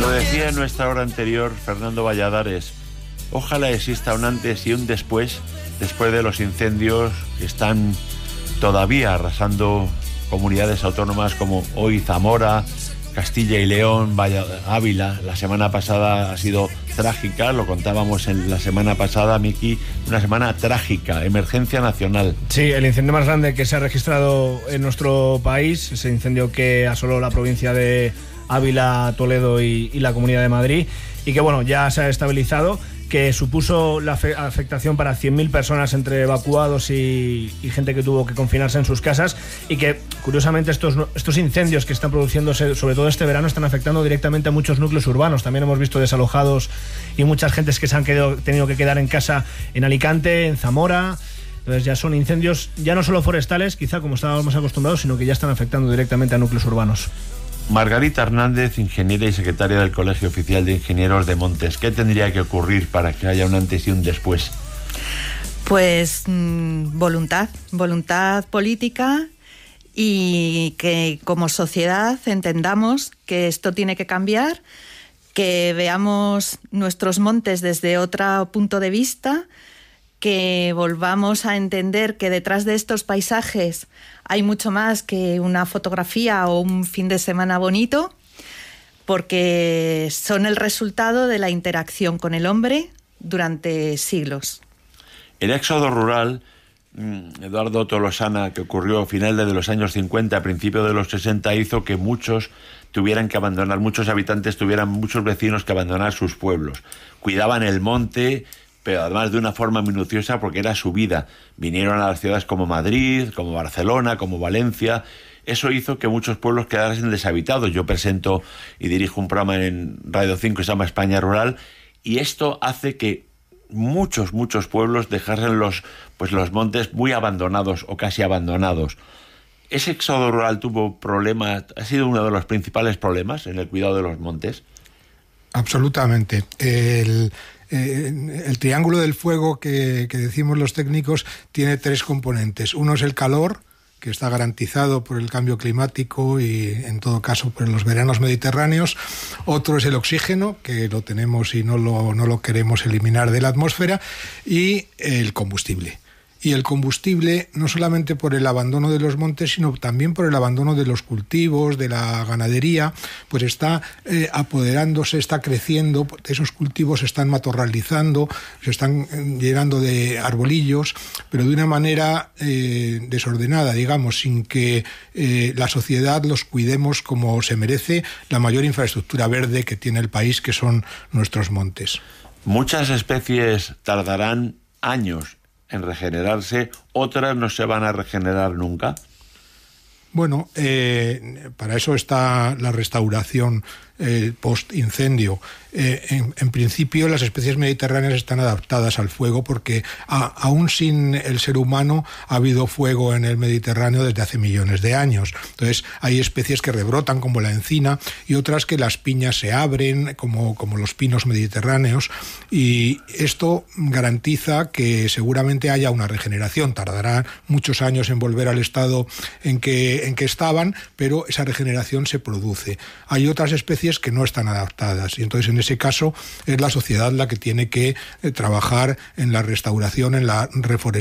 Lo decía en nuestra hora anterior Fernando Valladares, ojalá exista un antes y un después de los incendios que están todavía arrasando comunidades autónomas como hoy Zamora, Castilla y León, Ávila. La semana pasada ha sido trágica, lo contábamos en la semana pasada, Miki, una semana trágica, emergencia nacional. Sí, el incendio más grande que se ha registrado en nuestro país, ese incendio que asoló la provincia de Ávila, Toledo y la Comunidad de Madrid, y que bueno, ya se ha estabilizado, que supuso la afectación para 100.000 personas entre evacuados y gente que tuvo que confinarse en sus casas, y que curiosamente estos incendios que están produciéndose sobre todo este verano están afectando directamente a muchos núcleos urbanos. También hemos visto desalojados y muchas gentes que se han tenido que quedar en casa en Alicante, en Zamora. Entonces ya son incendios ya no solo forestales, quizá como estábamos más acostumbrados, sino que ya están afectando directamente a núcleos urbanos. Margarita Hernández, ingeniera y secretaria del Colegio Oficial de Ingenieros de Montes. ¿Qué tendría que ocurrir para que haya un antes y un después? Pues voluntad política, y que como sociedad entendamos que esto tiene que cambiar, que veamos nuestros montes desde otro punto de vista, que volvamos a entender que detrás de estos paisajes hay mucho más que una fotografía o un fin de semana bonito, porque son el resultado de la interacción con el hombre durante siglos. El éxodo rural, Eduardo Tolosana, que ocurrió a finales de los años 50, a principios de los 60, hizo que muchos habitantes tuvieran, muchos vecinos que abandonar sus pueblos. Cuidaban el monte, pero además de una forma minuciosa, porque era su vida. Vinieron a las ciudades como Madrid, como Barcelona, como Valencia. Eso hizo que muchos pueblos quedasen deshabitados. Yo presento y dirijo un programa en Radio 5 que se llama España Rural, y esto hace que muchos pueblos dejasen los montes muy abandonados o casi abandonados. ¿Ese éxodo rural tuvo problemas? ¿Ha sido uno de los principales problemas en el cuidado de los montes? Absolutamente. El triángulo del fuego que decimos los técnicos tiene tres componentes. Uno es el calor, que está garantizado por el cambio climático y en todo caso por los veranos mediterráneos. Otro es el oxígeno, que lo tenemos y no lo queremos eliminar de la atmósfera, y el combustible. Y el combustible, no solamente por el abandono de los montes, sino también por el abandono de los cultivos, de la ganadería, pues está apoderándose, está creciendo, esos cultivos se están matorralizando, se están llenando de arbolillos, pero de una manera desordenada, digamos, sin que la sociedad los cuidemos como se merece la mayor infraestructura verde que tiene el país, que son nuestros montes. Muchas especies tardarán años en regenerarse, otras no se van a regenerar nunca. Bueno, para eso está la restauración post-incendio. En principio, las especies mediterráneas están adaptadas al fuego porque aún sin el ser humano ha habido fuego en el Mediterráneo desde hace millones de años. Entonces, hay especies que rebrotan como la encina y otras que las piñas se abren como los pinos mediterráneos, y esto garantiza que seguramente haya una regeneración. Tardará muchos años en volver al estado en que estaban, pero esa regeneración se produce. Hay otras especies que no están adaptadas, y entonces en ese caso es la sociedad la que tiene que trabajar en la restauración, en la reforestación